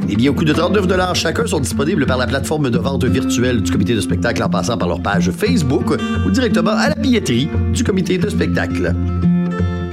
Des billets au coût de 39 $ chacun sont disponibles par la plateforme de vente virtuelle du comité de spectacle en passant par leur page Facebook ou directement à la billetterie du comité de spectacle.